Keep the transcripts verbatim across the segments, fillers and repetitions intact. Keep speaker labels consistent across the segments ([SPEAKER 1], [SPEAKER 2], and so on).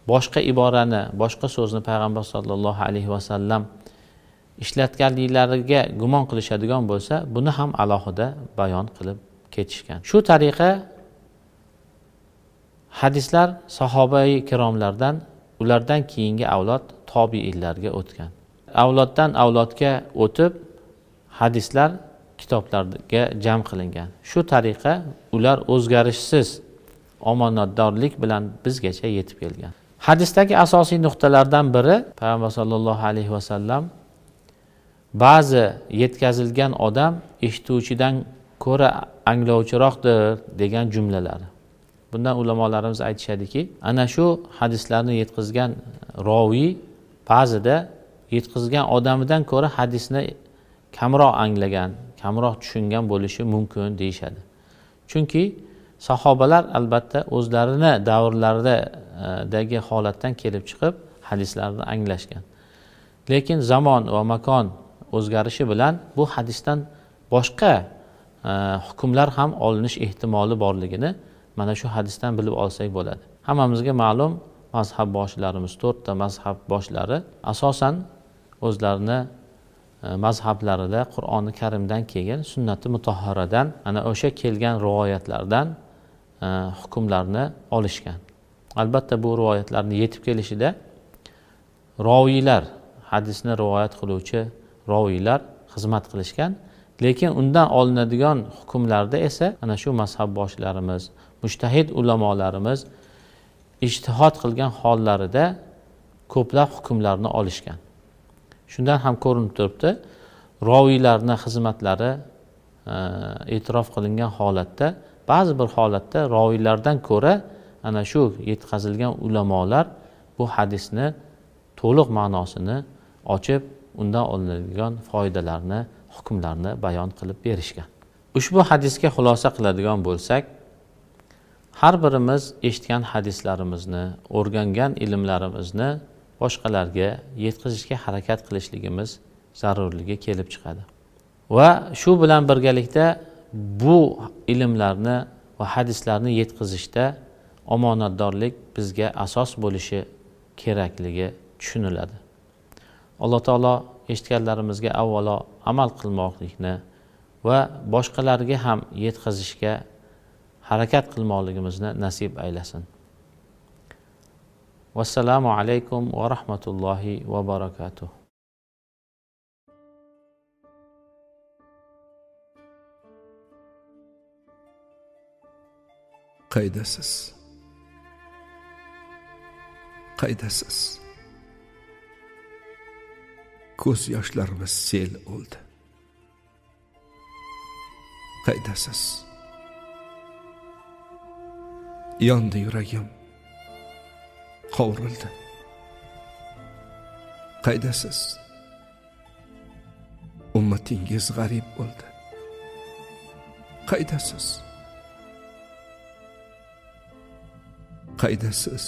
[SPEAKER 1] boshqa iborani, boshqa so'zni payg'ambar sollallohu alayhi vasallam ishlatganliklariga gumon qilishadigan bo'lsa, buni ham alohida bayon qilib ketishgan. Shu tariqa hadislar sahobai kiromlardan, ulardan keyingi avlod tobiinlarga o'tgan. Avloddan avlodga o'tib hadislar kitoblarga jam qilingan. Shu tariqa ular o'zgarishsiz omonatdorlik bilan bizgacha yetib kelgan. Hadisdagi asosiy nuqtalardan biri payg'ambar sollallohu alayhi vasallam ba'zi yetkazilgan odam eshituvchidan ko'ra anglovchiroqdir degan jumlalari. Bundan ulamolarimiz aytishadiki, ana shu hadislarni yetkazgan roviy ba'zida yetkazgan odamidan ko'ra hadisni kamroq anglagan, kamroq tushungan bo'lishi mumkin deyishadi. Chunki sahobalar albatta o'zlarini davrlaridagi holatdan kelib chiqib hadislarni anglashgan. Lekin zamon va makon o'zgarishi bilan bu hadisdan boshqa hukmlar ham olinish ehtimoli borligini mana shu hadisdan bilib olsak bo'ladi. Hammamizga ma'lum, mazhab boshlarimiz, to'rtta mazhab boshlari asosan o'zlarini mazhablarida Qur'oni Karimdan kelgan sunnati mutahharadan, ana o'sha kelgan rivoyatlardan hukmlarni olishgan. Albatta bu rivoyatlarni yetib kelishida roviylar, hadisni rivoyat qiluvchi roviylar xizmat qilishgan. Lekin undan olinadigan hukmlarda esa ana shu mazhab boshlarimiz, mujtahid ulamolarimiz ijtihod qilgan hollarida ko'plab hukmlarni olishgan. Shundan ham ko'rinib turibdi, roviylarning xizmatlari e'tirof qilingan holatda, ba'zi bir holatda roviylardan ko'ra ana shu yetkazilgan ulamolar bu hadisni to'liq ma'nosini ochib, undan olinadigan foydalarni, hukmlarni bayon qilib berishgan. Ushbu hadisga xulosa qiladigan bo'lsak, har birimiz eshitgan hadislarimizni, o'rgangan ilmlarimizni boshqalarga yetkazishga harakat qilishligimiz zarurligi kelib chiqadi. Va shu bilan birgalikda bu ilmlarni va hadislarni yetkazishda omonatdorlik bizga asos bo'lishi kerakligi tushuniladi. Alloh taolo eshitganlarimizga avvalo amal qilmoqlikni va boshqalarga ham yetkazishga harakat qilmoqligimizni nasib aylasin. Vassalamu alaykum va rahmatullohi va barakatuh.
[SPEAKER 2] Qaydasiz? Qaydasiz? Ko'z yoshlarimiz sel oldi. Qaydasiz? Yondi yuragim, qovrildi. Qaydasiz? Ummatingiz g'arib bo'ldi. Qaydasiz? Qaydasiz?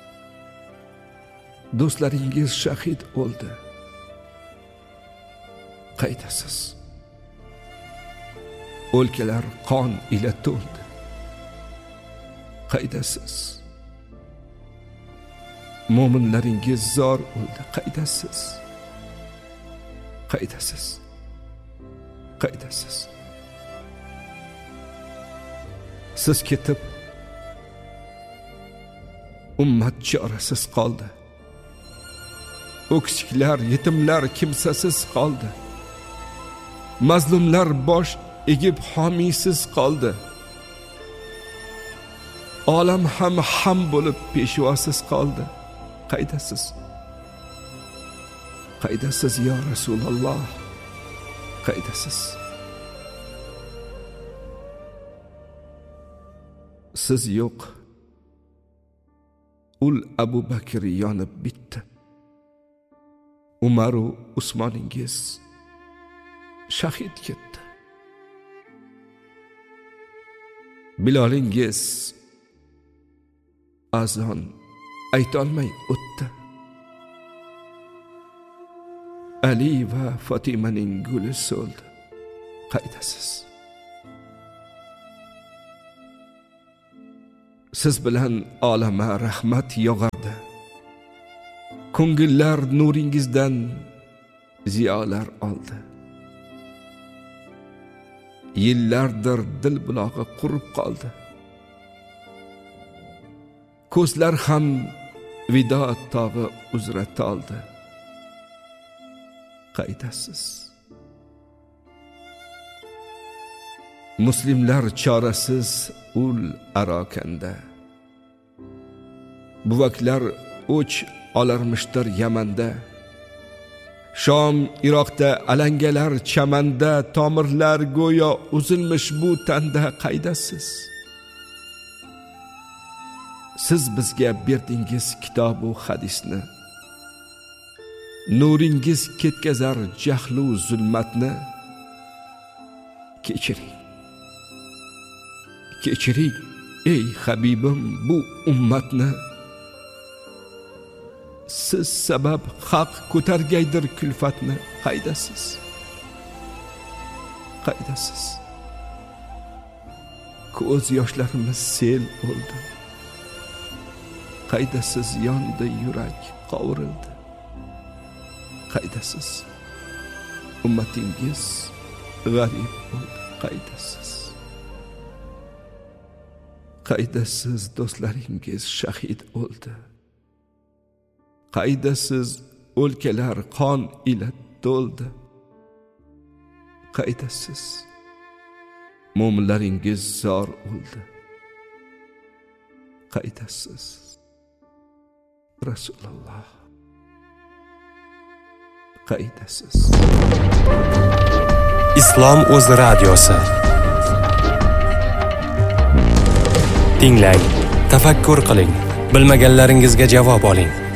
[SPEAKER 2] Do'stlaringiz shahid bo'ldi. Qaydasiz? O'lkalar qon ila to'ldi. Qaydasiz? Mo'minlaringiz zor bo'ldi. Qaydasiz? Qaydasiz? Qaydasiz? Siz ketib, ummat chorasiz qoldi. O'ksiklar, yetimlar kimsasiz qoldi. Mazlumlar bosh egib homiysiz qoldi. Olam ham ham bo'lib peshvosiz qoldi. Qaydasiz? Qaydasiz ya Rasululloh? Qaydasiz? Siz yo'q. Ul Abu Bakr yonib bitdi. Umar va Usmoningiz shahid ketdi. Bilolingiz azon aytolmay o'tdi. Ali va Fatimaning guli so'ldi. Qaydasiz? Siz bilan olama rahmat yog'ardi. ko'ngillar nuringizdan ziyolar oldi. Yillardir dil bulog'i qurib qoldi. Ko'zlar ham vido tog'i uzra toldi. Qaydasiz. Muslimlar chorasiz ul arokanda. Buvaklar o'ch olarmishdir Yamanda. Shom Iroqda alangalar chamanda, tomirlar go'yo uzilmish bu tanda. Qaydasiz. Siz bizga berdingiz kitob va hadisni. Nuringiz ketkazar jahlu zulmatni. Kechiring. Kechiring ey Habibim bu ummatni. Siz sabab haq ko'targaydir kulfatni. Qaydasiz. Qaydasiz. Ko'z yoshlarimiz sel bo'ldi. Qaydasiz yondi yurak qovurildi. Qaydasiz. Ummatingiz g'arib bo'ldi. Qaydasiz. Qaydasiz do'stlaringiz shahid o'ldi. Qaydasiz o'lkalar qon ila to'ldi. Qaydasiz mo'minlaringiz zor o'ldi. Qaydasiz Rasululloh. Qaydasiz.
[SPEAKER 3] Islom o'z radiosi. Tinglang, tafakkur qiling, bilmaganlaringizga javob oling.